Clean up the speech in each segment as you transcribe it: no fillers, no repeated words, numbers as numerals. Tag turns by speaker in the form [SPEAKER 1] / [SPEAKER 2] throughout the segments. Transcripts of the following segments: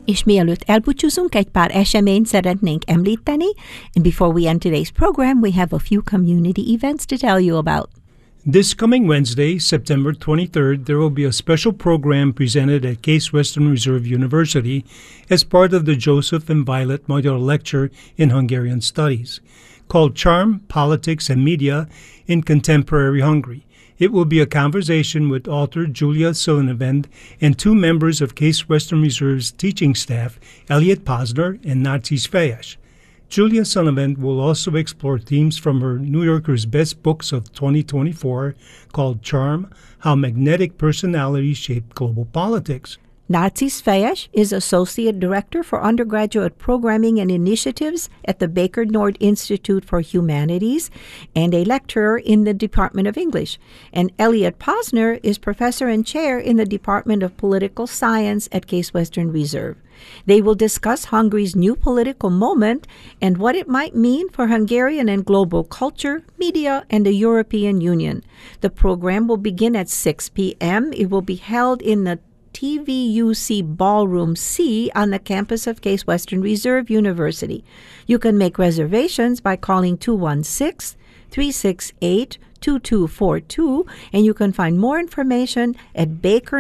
[SPEAKER 1] És mielőtt elbúcsúzunk, egy pár eseményt szeretnénk említeni. And before we end today's program, we have a few community events to tell you about.
[SPEAKER 2] This coming Wednesday, September 23rd, there will be a special program presented at Case Western Reserve University as part of the Joseph and Violet Magyar Lecture in Hungarian Studies, called Charm, Politics, and Media in Contemporary Hungary. It will be a conversation with author Julia Sullivan and two members of Case Western Reserve's teaching staff, Elliot Posner and Narcis Fejes. Julia Sullivan will also explore themes from her New Yorker's Best Books of 2024 called Charm, How Magnetic Personalities Shape Global Politics.
[SPEAKER 1] Narcis Fejes is Associate Director for Undergraduate Programming and Initiatives at the Baker Nord Institute for Humanities and a lecturer in the Department of English. And Elliot Posner is Professor and Chair in the Department of Political Science at Case Western Reserve. They will discuss Hungary's new political moment and what it might mean for Hungarian and global culture, media, and the European Union. The program will begin at 6 p.m. It will be held in the TVUC Ballroom C on the campus of Case Western Reserve University. You can make reservations by calling 216-368-2242, and you can find more information at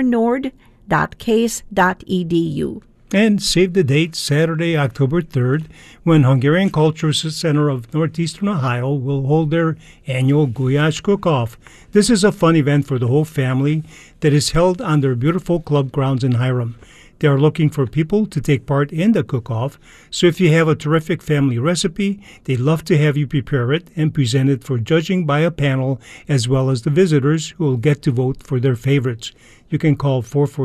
[SPEAKER 1] bakernord.case.edu.
[SPEAKER 2] And save the date, Saturday, October 3rd, when Hungarian Cultural Center of Northeastern Ohio will hold their annual Gulyás Cook-Off. This is a fun event for the whole family that is held on their beautiful club grounds in Hiram. They are looking for people to take part in the cook-off, so if you have a terrific family recipe, they'd love to have you prepare it and present it for judging by a panel, as well as the visitors who will get to vote for their favorites. You can call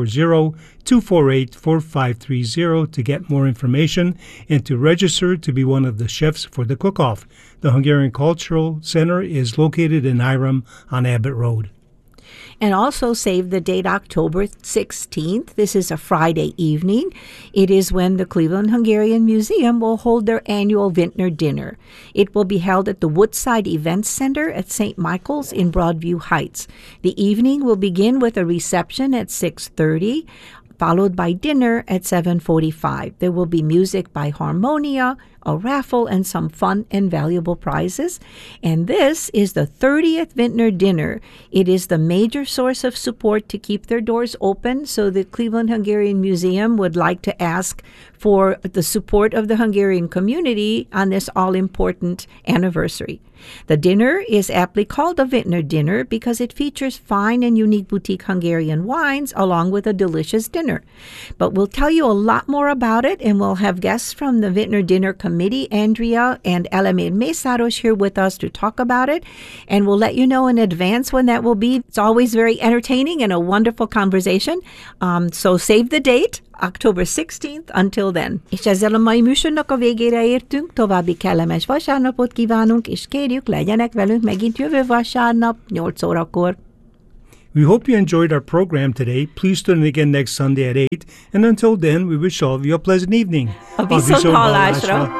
[SPEAKER 2] 440-248-4530 to get more information and to register to be one of the chefs for the cook-off. The Hungarian Cultural Center is located in Hiram on Abbott Road.
[SPEAKER 1] And also save the date October 16th. This is a Friday evening. It is when the Cleveland Hungarian Museum will hold their annual Vintner Dinner. It will be held at the Woodside Events Center at St. Michael's in Broadview Heights. The evening will begin with a reception at 6:30, followed by dinner at 7:45. There will be music by Harmonia, a raffle, and some fun and valuable prizes. And this is the 30th Vintner Dinner. It is the major source of support to keep their doors open, so the Cleveland Hungarian Museum would like to ask for the support of the Hungarian community on this all-important anniversary. The dinner is aptly called a Vintner Dinner because it features fine and unique boutique Hungarian wines along with a delicious dinner. But we'll tell you a lot more about it, and we'll have guests from the Vintner Dinner Committee, Andrea and Elamir Mészáros, here with us to talk about it, and we'll let you know in advance when that will be. It's always very entertaining and a wonderful conversation. So save the date, October 16th, until then. És ezzel a mai műsornak a végére értünk, további kellemes vasárnapot kívánunk, és kérjük, legyenek velünk megint jövő vasárnap, 8 órakor.
[SPEAKER 2] We hope you enjoyed our program today. Please tune in again next Sunday at 8. And until then, we wish all of you a pleasant evening.
[SPEAKER 1] A viszonthallásra!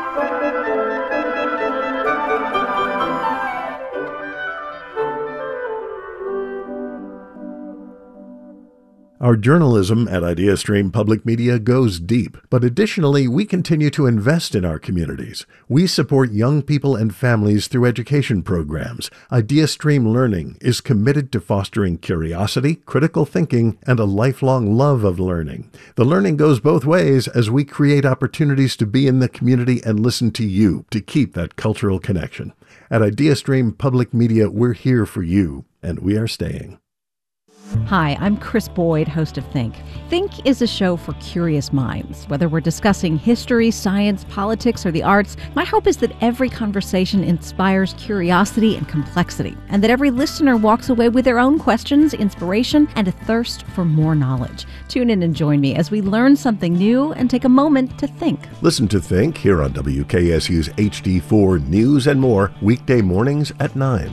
[SPEAKER 3] Our journalism at IdeaStream Public Media goes deep, but additionally, we continue to invest in our communities. We support young people and families through education programs. IdeaStream Learning is committed to fostering curiosity, critical thinking, and a lifelong love of learning. The learning goes both ways as we create opportunities to be in the community and listen to you to keep that cultural connection. At IdeaStream Public Media, we're here for you, and we are staying.
[SPEAKER 4] Hi, I'm Chris Boyd, host of Think. Think is a show for curious minds. Whether we're discussing history, science, politics, or the arts, my hope is that every conversation inspires curiosity and complexity, and that every listener walks away with their own questions, inspiration, and a thirst for more knowledge. Tune in and join me as we learn something new and take a moment to think.
[SPEAKER 3] Listen to Think here on WKSU's HD4 News and More, weekday mornings at 9.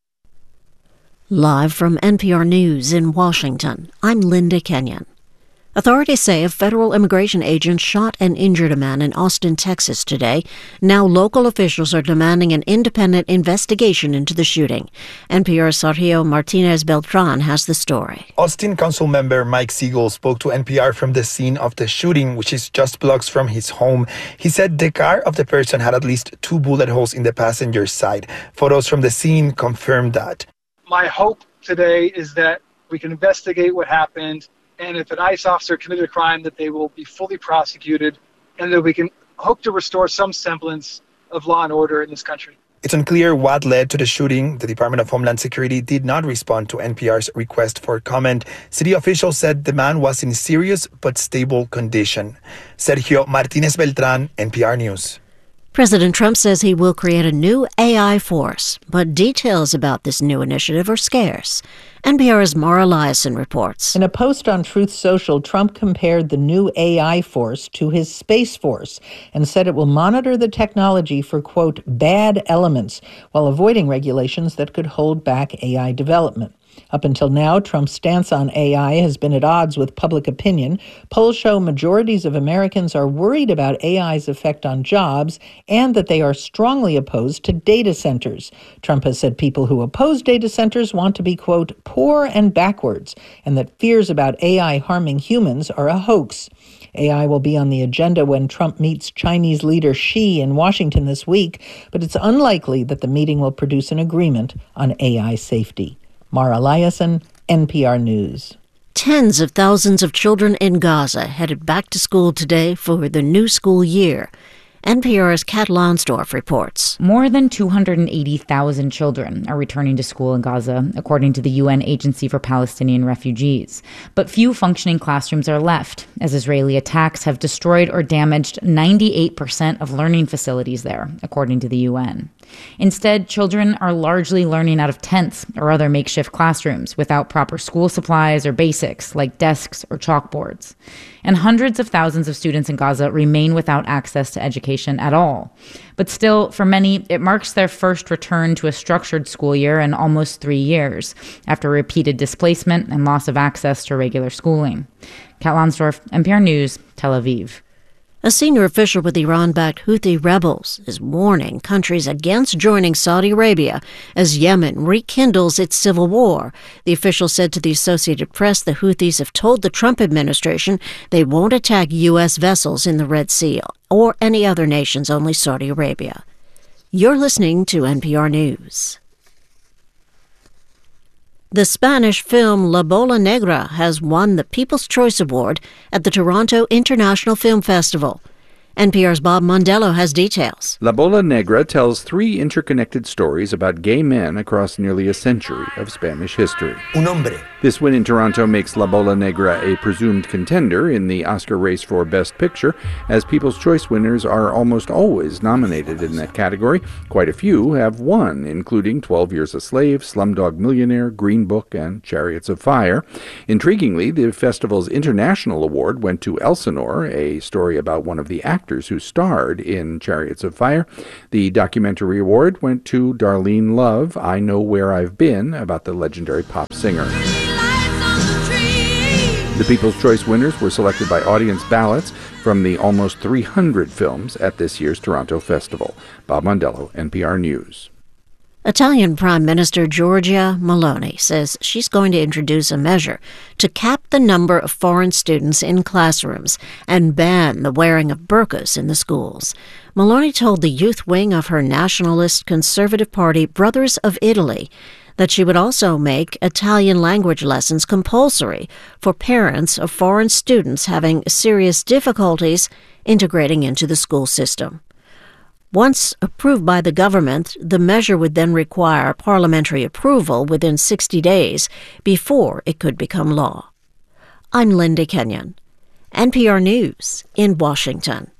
[SPEAKER 5] Live from NPR News in Washington, I'm Linda Kenyon. Authorities say a federal immigration agent shot and injured a man in Austin, Texas today. Now local officials are demanding an independent investigation into the shooting. NPR's Sergio Martinez Beltran has the story.
[SPEAKER 6] Austin Council member Mike Siegel spoke to NPR from the scene of the shooting, which is just blocks from his home. He said the car of the person had at least 2 bullet holes in the passenger side. Photos from the scene confirmed that.
[SPEAKER 7] My hope today is that we can investigate what happened, and if an ICE officer committed a crime, that they will be fully prosecuted, and that we can hope to restore some semblance of law and order in this country.
[SPEAKER 6] It's unclear what led to the shooting. The Department of Homeland Security did not respond to NPR's request for comment. City officials said the man was in serious but stable condition. Sergio Martinez Beltran, NPR News.
[SPEAKER 5] President Trump says he will create a new AI force, but details about this new initiative are scarce. NPR's Mara Liasson reports.
[SPEAKER 8] In a post on Truth Social, Trump compared the new AI force to his Space Force and said it will monitor the technology for, quote, bad elements while avoiding regulations that could hold back AI development. Up until now, Trump's stance on AI has been at odds with public opinion. Polls show majorities of Americans are worried about AI's effect on jobs and that they are strongly opposed to data centers. Trump has said people who oppose data centers want to be, quote, poor and backwards, and that fears about AI harming humans are a hoax. AI will be on the agenda when Trump meets Chinese leader Xi in Washington this week, but it's unlikely that the meeting will produce an agreement on AI safety. Mara Liasson, NPR News.
[SPEAKER 5] Tens of thousands of children in Gaza headed back to school today for the new school year. NPR's Kat Lonsdorf reports.
[SPEAKER 9] More than 280,000 children are returning to school in Gaza, according to the UN Agency for Palestinian Refugees. But few functioning classrooms are left, as Israeli attacks have destroyed or damaged 98% of learning facilities there, according to the UN. Instead, children are largely learning out of tents or other makeshift classrooms without proper school supplies or basics like desks or chalkboards. And hundreds of thousands of students in Gaza remain without access to education at all. But still, for many, it marks their first return to a structured school year in almost 3 years, after repeated displacement and loss of access to regular schooling. Kat Lonsdorf, NPR News, Tel Aviv.
[SPEAKER 5] A senior official with Iran-backed Houthi rebels is warning countries against joining Saudi Arabia as Yemen rekindles its civil war. The official said to the Associated Press the Houthis have told the Trump administration they won't attack U.S. vessels in the Red Sea or any other nations, only Saudi Arabia. You're listening to NPR News. The Spanish film La Bola Negra has won the People's Choice Award at the Toronto International Film Festival. NPR's Bob Mondello has details.
[SPEAKER 10] La Bola Negra tells 3 interconnected stories about gay men across nearly a century of Spanish history.
[SPEAKER 6] Un hombre.
[SPEAKER 10] This win in Toronto makes La Bola Negra a presumed contender in the Oscar race for Best Picture, as People's Choice winners are almost always nominated in that category. Quite a few have won, including 12 Years a Slave, Slumdog Millionaire, Green Book, and Chariots of Fire. Intriguingly, the festival's international award went to Elsinore, a story about one of the actors who starred in Chariots of Fire. The documentary award went to Darlene Love, I Know Where I've Been, about the legendary pop singer. The People's Choice winners were selected by audience ballots from the almost 300 films at this year's Toronto Festival. Bob Mondello, NPR News.
[SPEAKER 5] Italian Prime Minister Giorgia Meloni says she's going to introduce a measure to cap the number of foreign students in classrooms and ban the wearing of burqas in the schools. Meloni told the youth wing of her nationalist conservative party, Brothers of Italy, that she would also make Italian language lessons compulsory for parents of foreign students having serious difficulties integrating into the school system. Once approved by the government, the measure would then require parliamentary approval within 60 days before it could become law. I'm Linda Kenyon, NPR News in Washington.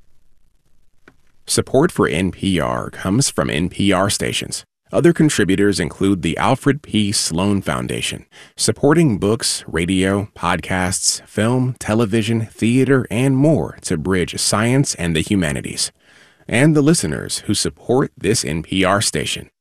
[SPEAKER 11] Support for NPR comes from NPR stations. Other contributors include the Alfred P. Sloan Foundation, supporting books, radio, podcasts, film, television, theater, and more to bridge science and the humanities. And the listeners who support this NPR station.